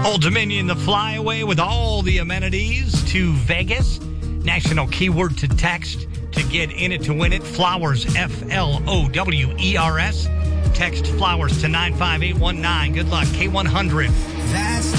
Old Dominion, the flyaway with all the amenities to Vegas. National keyword to text to get in it to win it. Flowers, Flowers. Text Flowers to 95819. Good luck. K100.